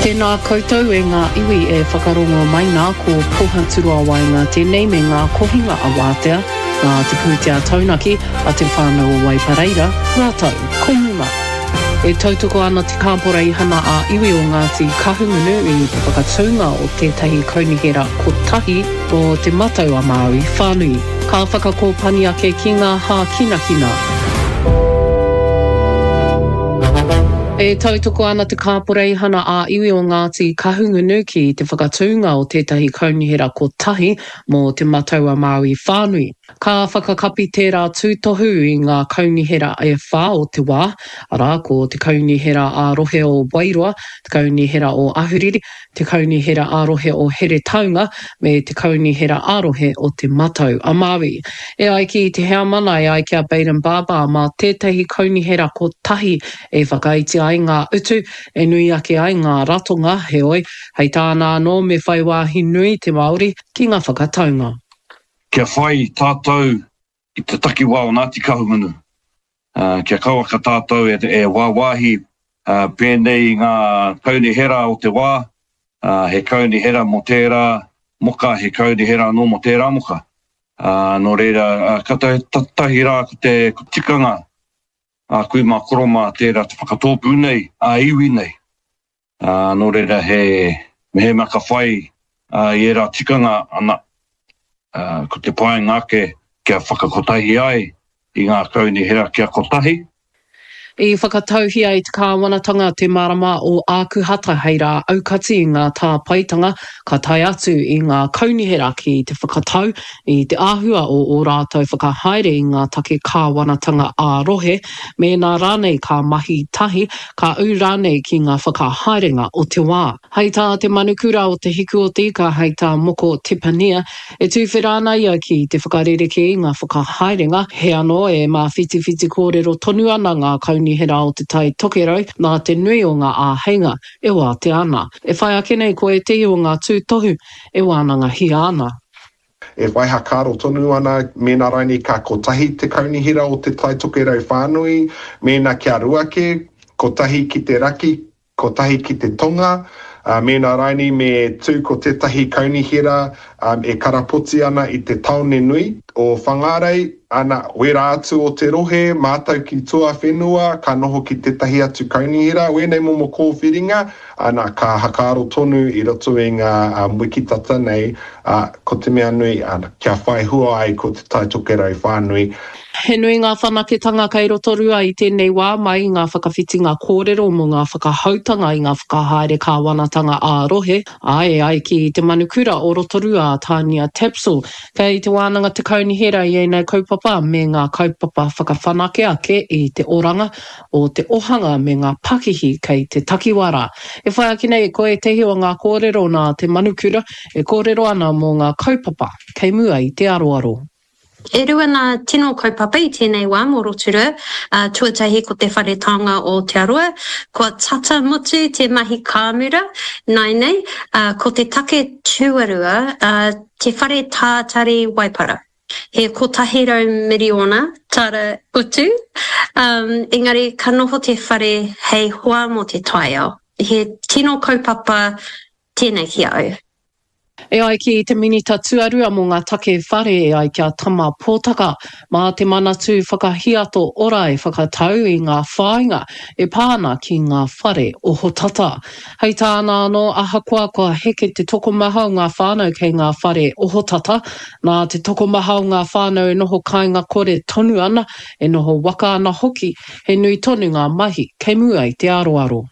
Tēnā koutou e ngā iwi e whakarongo mai nā ko pohanturua wainga tēnei me ngā kohinga a wātea, ngā te pūtea taunaki a te whānau o Waipareira, rātau, komuna. E tautoko ana te kāpora i hana a iwi o Ngāti Kahungunu i te whakatunga o tētahi kaunihera kotahi o te matau a Māui whānui. Ka whakakōpani ake ki ngā hā kinakina. E tautoko ana te kāpora i hana a iwi o Ngāti Kahungunu ki te whakatunga o tētahi kaunihera kotahi mō te matau a Māui whānui. Ka whakakapi tērā tūtohu i ngā kaunihera e whā o te wā, ara ko te kaunihera ārohe o Wairua, te kaunihera o Ahuriri, te kaunihera ārohe o Here Taunga, me te kaunihera ārohe o te matau a Māui. E ai ki te hea mana e ai kia Baden Baba mā tētahi kaunihera kotahi e whakaiti ai ngā utu, e nui ake ai ngā ratonga, he oi, hei tāna anō me whai wāhi nui te Māori ki ngā whakataunga. Kia whai tātou i te takiwā o Ngāti Kahungunu. Kia kauaka tātou e wāwahi pēnei ngā kaunihera o te wā, he kaunihera mo tērā moka, he kaunihera anō mo tērā moka. Nō reira, kata tahi rā ko te tikanga, kui mā koroma tērā te whakatōpu nei, iwi nei. Nō reira, he maka whai i era tikanga ana. Ko te pai ngāke kia whakakotahi ai i ngā kaunihera kia kotahi. I whakatauhi ai te kāwanatanga te marama o ākuhata hei rā aukati i ngā tā paitanga ka tai atu i ngā kaunihera ki te whakatau i te āhua o rātou whakahaere i ngā take kāwanatanga ārohe me nā rānei ka mahi tahi ka ū rānei ki ngā whakahaerenga o te wā. Hei tā te manukura o te hiku o tika hei tā moko tipania e tūwhirāna ia ki te whakarereke i ngā whakahaerenga he anō e mā whiti kōrero tonu ana ngā kaunihera o te tai tokerau nā te nui o ngā āheinga e wā te ana. E whai ake nei ko e tehi o ngā tūtohu e wānanga hi ana. E whai hakaro tonu ana mēnā raini ka kotahi te kaunihera o te tai tokerau whānui, mēnā kia ruake, kotahi ki te raki, kotahi ki te tonga, mēnā raini me tū ko tētahi kaunihera e karapoti ana i te taone nui o whangarei, ana wera atu o te rohe, mātau ki tua whenua, ka noho ki tētahi atu kaunihera, wēnei momo kōwhiringa, ana ka hakaro tonu i roto i ngā wikitata nei, ko te mea nui, ana kia whai hua ai ko te tai tokerau whānui. He nui ngā whanaketanga kei roto rua i tēnei wā mai ngā whakawhitinga kōrero mo ngā whakahautanga i ngā whakahaere kāwanatanga ārohe. Ai ki te manukura o roto rua a Tania Tapsell, kei te wānanga te kaunihera i nei kaupapa me ngā kaupapa whakawhanake ake i te oranga o te ohanga me ngā pakihi kei te takiwara. E whai ake nei ko e tehi o ngā kōrero nā te manukura e kōrero ana mo ngā kaupapa kei mua i te aroaro. E rua nā tino kaupapa i tēnei wā mō roturua, tuatahi ko te wharetanga o te aroa, kua tata mutu te mahi kāmura, nei, ko te take tuarua, te whare tātari Waipara. He kotahero miriona, tara utu, engari ka noho te whare hei hoa mo te taiao. He tino kaupapa tēnei ki au. E ai ki te minita tuarua mo ngā take whare e ai kia tama pōtaka, mā te manatu whakahiato ora e whakatau i ngā whāinga e pāna ki ngā whare o hotata. Hei tāna anō ahakoa kua heke te tokomaha o ngā whānau kei ngā whare o hotata, nā te tokomaha o ngā whānau e noho kāinga kore tonu ana, e noho waka ana hoki, he nui tonu ngā mahi kei mua i te aroaro.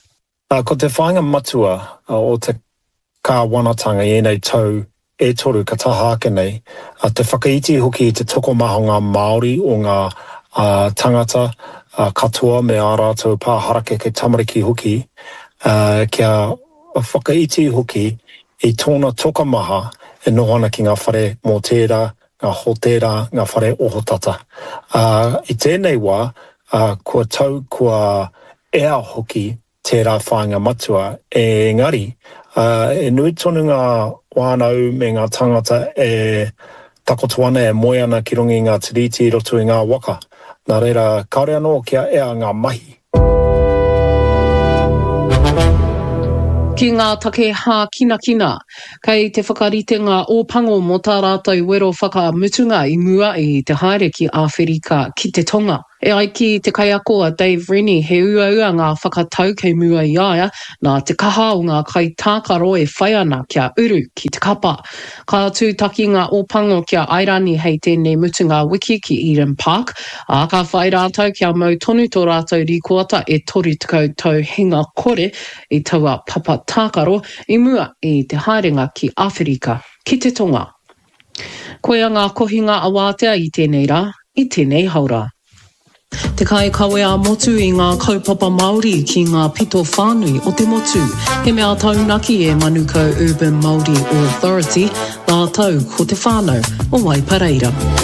Ko te whāinga matua o te ka wanatanga i enei tau e toru ka taha ake nei. Te whakaiti hoki te tokomaha ngā Māori o ngā tangata katoa me ā rātou pāharake kei tamariki hoki. Kia whakaiti hoki i tōna tokomaha e noho ana ki ngā whare mō tērā, ngā hotera, ngā whare ohotata. I tēnei wā, kua tau kua ea hoki tērā whāinga matua e ngari, e nui tonu ngā wānau me ngā tangata e takoto ana e moe ana ki rungi ngā tiriti roto i ngā waka. Nā reira, kaore anō kia ea ngā mahi. Ki ngā take hā kina kina, kei te whakarite ngā ōpango mo tā rātou wero whakamutunga I mua I te haere ki Āwherika ki te tonga. E ai ki te kaiakoa Dave Rennie he uaua ngā whakatau kei mua I aia, nā te kaha o ngā kai tākaro e whai ana kia uru ki te kapa. Ka tūtaki ngā ōpango kia airani hei tēnei mutunga wiki ki Eden Park, a ka whai rātou kia mau tonu tō rātou rīkoata e tori tukau tau hinga kore I taua papa tākaro I mua I te haerenga ki Āwherika ki te tonga. Koea ngā kohinga awātea I tēnei rā, I tēnei haura. Te kai kawe a motu I ngā kaupapa Māori ki ngā pito whānui o te motu. He mea taunaki e Manukau Urban Māori Authority, nā tau ko te whānau o Waipareira.